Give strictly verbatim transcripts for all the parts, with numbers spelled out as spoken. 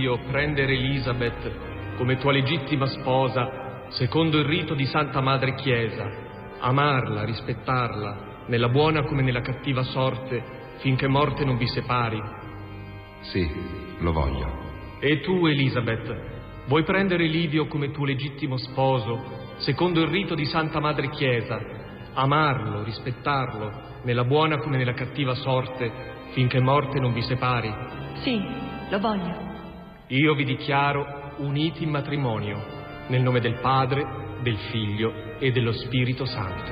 Livio prendere Elisabeth come tua legittima sposa, secondo il rito di Santa Madre Chiesa, amarla, rispettarla, nella buona come nella cattiva sorte, finché morte non vi separi? Sì, lo voglio. E tu, Elisabeth, vuoi prendere Livio come tuo legittimo sposo, secondo il rito di Santa Madre Chiesa, amarlo, rispettarlo, nella buona come nella cattiva sorte, finché morte non vi separi? Sì, lo voglio. Io vi dichiaro uniti in matrimonio, nel nome del Padre, del Figlio e dello Spirito Santo.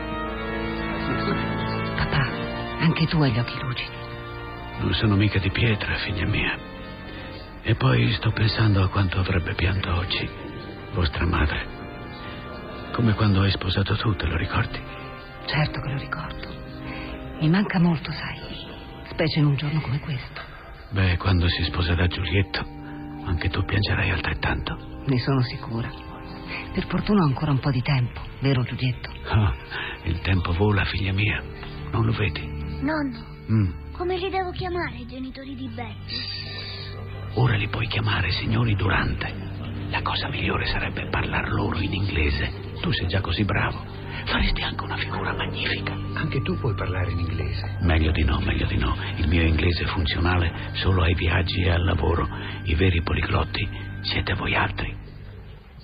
Papà, anche tu hai gli occhi lucidi. Non sono mica di pietra, figlia mia. E poi sto pensando a quanto avrebbe pianto oggi vostra madre. Come quando hai sposato tu, te lo ricordi? Certo che lo ricordo. Mi manca molto, sai, specie in un giorno come questo. Beh, quando si sposerà Giulietto, anche tu piangerai altrettanto. Ne sono sicura. Per fortuna ho ancora un po' di tempo, vero Giulietto? Oh, il tempo vola, figlia mia. Non lo vedi? Nonno, Mm. come li devo chiamare i genitori di Betty? Ora li puoi chiamare signori Durante. La cosa migliore sarebbe parlar loro in inglese. Tu sei già così bravo. Faresti anche una figura magnifica. Anche tu puoi parlare in inglese. Meglio di no, meglio di no. Il mio inglese è funzionale solo ai viaggi e al lavoro. I veri poliglotti siete voi altri.